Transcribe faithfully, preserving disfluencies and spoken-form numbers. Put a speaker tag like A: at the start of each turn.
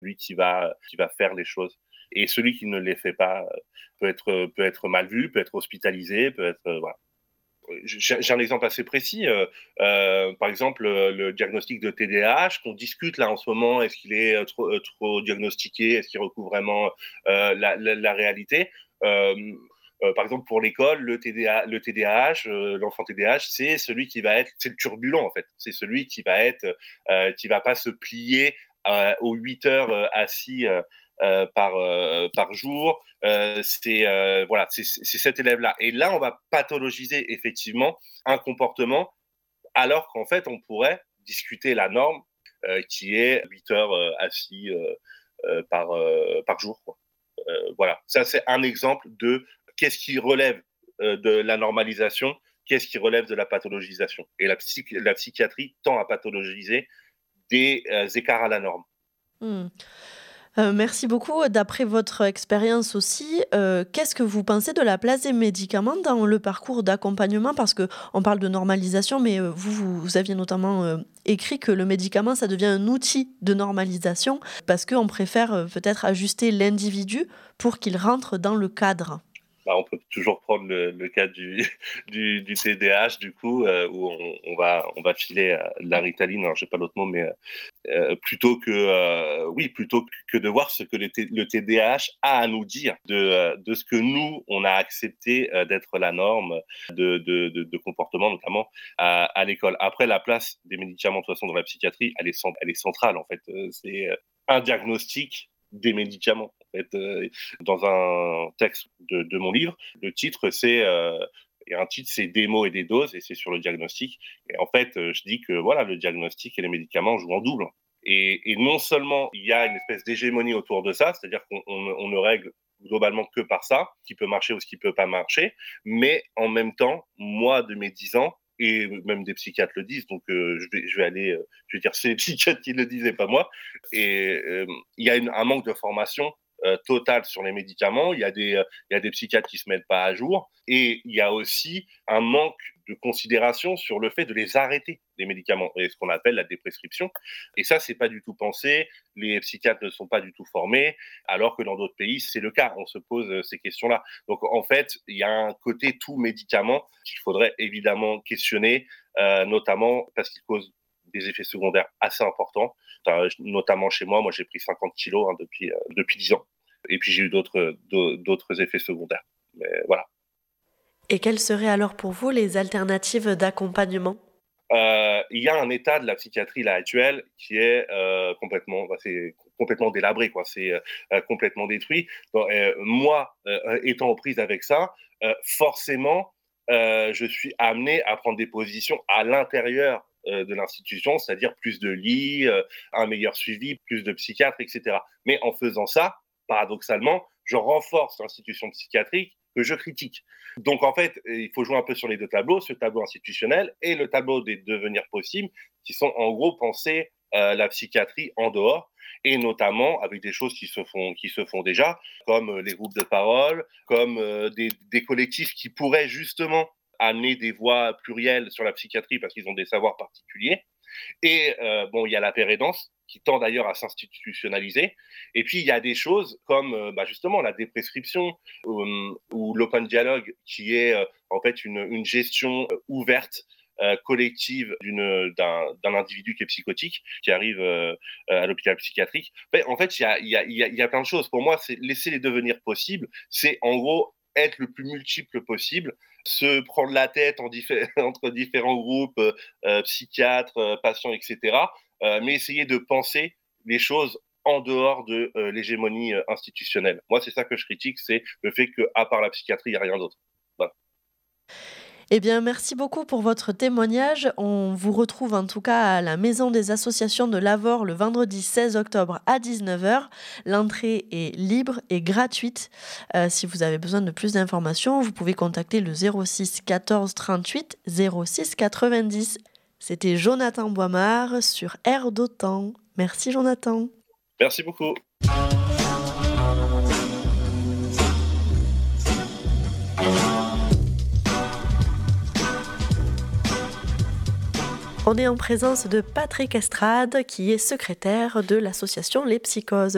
A: celui qui va, qui va faire les choses. Et celui qui ne les fait pas peut être, peut être mal vu, peut être hospitalisé, peut être... Voilà. J'ai, j'ai un exemple assez précis. Euh, euh, par exemple, le, le diagnostic de T D A H qu'on discute là en ce moment, est-ce qu'il est trop, euh, trop diagnostiqué, est-ce qu'il recouvre vraiment euh, la, la, la réalité euh, euh, Par exemple, pour l'école, le T D A, le T D A H, euh, l'enfant T D A H, c'est celui qui va être, c'est le turbulent en fait. C'est celui qui va être, euh, qui va pas se plier euh, aux huit heures euh, assis euh, euh, par euh, par jour. Euh, c'est euh, voilà, c'est, c'est cet élève-là. Et là, on va pathologiser effectivement un comportement, alors qu'en fait, on pourrait discuter la norme euh, qui est huit heures euh, assis euh, euh, par euh, par jour, quoi. Euh, voilà, ça c'est un exemple de qu'est-ce qui relève euh, de la normalisation, qu'est-ce qui relève de la pathologisation. Et la, psych- la psychiatrie tend à pathologiser des euh, écarts à la norme.
B: Mmh. Heu, merci beaucoup. D'après votre expérience aussi, heu, qu'est-ce que vous pensez de la place des médicaments dans le parcours d'accompagnement? Parce qu'on parle de normalisation, mais, heu, vous vous vous aviez notamment, heu, écrit que le médicament, ça devient un outil de normalisation parce qu'on préfère, heu, peut-être ajuster l'individu pour qu'il rentre dans le cadre.
A: Bah, on peut toujours prendre le, le cas du, du, du T D A H, du coup, euh, où on, on, va, on va filer euh, de la Ritaline, alors je sais pas l'autre mot, mais euh, plutôt que, euh, oui, plutôt que de voir ce que le, T- le T D A H a à nous dire de, euh, de ce que nous, on a accepté euh, d'être la norme de, de, de, de comportement, notamment à, à l'école. Après, la place des médicaments, de toute façon, dans la psychiatrie, elle est, cent- elle est centrale, en fait. Euh, C'est euh, un diagnostic des médicaments. En fait, euh, dans un texte de, de mon livre, le titre, c'est euh, et un titre, c'est des mots et des doses, et c'est sur le diagnostic. Et en fait, euh, je dis que voilà, le diagnostic et les médicaments jouent en double. Et, et non seulement il y a une espèce d'hégémonie autour de ça, c'est-à-dire qu'on on, on ne règle globalement que par ça, ce qui peut marcher ou ce qui peut pas marcher, mais en même temps, moi, de mes dix ans, et même des psychiatres le disent, donc euh, je, vais, je vais aller, euh, je vais dire, c'est les psychiatres qui le disent et pas moi, et euh, il y a une, un manque de formation euh, totale sur les médicaments, il y a des, euh, il y a des psychiatres qui se mettent pas à jour, et il y a aussi un manque de considération sur le fait de les arrêter, les médicaments, et ce qu'on appelle la déprescription. Et ça, c'est pas du tout pensé, les psychiatres ne sont pas du tout formés, alors que dans d'autres pays, c'est le cas, on se pose euh, ces questions-là. Donc en fait, il y a un côté tout médicament qu'il faudrait évidemment questionner, euh, notamment parce qu'il cause des effets secondaires assez importants, euh, notamment chez moi, moi j'ai pris cinquante kilos hein, depuis, euh, depuis dix ans, et puis j'ai eu d'autres, d'autres effets secondaires. Mais voilà.
B: Et quelles seraient alors pour vous les alternatives d'accompagnement?
A: Euh, il y a un état de la psychiatrie là actuelle qui est euh, complètement, bah, c'est complètement délabré, quoi. C'est euh, complètement détruit. Donc, euh, moi, euh, étant en prise avec ça, euh, forcément, euh, je suis amené à prendre des positions à l'intérieur euh, de l'institution, c'est-à-dire plus de lits, euh, un meilleur suivi, plus de psychiatres, et cetera. Mais en faisant ça, paradoxalement, je renforce l'institution psychiatrique que je critique. Donc, en fait, il faut jouer un peu sur les deux tableaux, ce tableau institutionnel et le tableau des devenirs possibles, qui sont en gros penser euh, la psychiatrie en dehors, et notamment avec des choses qui se font, qui se font déjà, comme euh, les groupes de parole, comme euh, des, des collectifs qui pourraient justement amener des voix plurielles sur la psychiatrie parce qu'ils ont des savoirs particuliers. Et euh, bon, il y a la pérédance qui tend d'ailleurs à s'institutionnaliser. Et puis, il y a des choses comme euh, bah, justement la déprescription euh, ou l'open dialogue qui est euh, en fait une, une gestion euh, ouverte euh, collective d'une, d'un, d'un individu qui est psychotique, qui arrive euh, à l'hôpital psychiatrique. En fait, il y a, il y, a, il y, a, il y a plein de choses. Pour moi, c'est laisser les devenirs possibles. C'est en gros être le plus multiple possible, se prendre la tête en diffé- entre différents groupes, euh, psychiatres, euh, patients, et cetera. Euh, mais essayer de penser les choses en dehors de euh, l'hégémonie euh, institutionnelle. Moi, c'est ça que je critique, c'est le fait qu'à part la psychiatrie, il n'y a rien d'autre. Voilà.
B: Eh bien, merci beaucoup pour votre témoignage. On vous retrouve en tout cas à la Maison des associations de Lavore le vendredi seize octobre à dix-neuf heures. L'entrée est libre et gratuite. Euh, si vous avez besoin de plus d'informations, vous pouvez contacter le zéro six quatorze trente-huit zéro six quatre-vingt-dix. C'était Jonathan Boimard sur Air d'Otan. Merci Jonathan.
A: Merci beaucoup.
B: On est en présence de Patrick Estrade, qui est secrétaire de l'association Les Psychoses.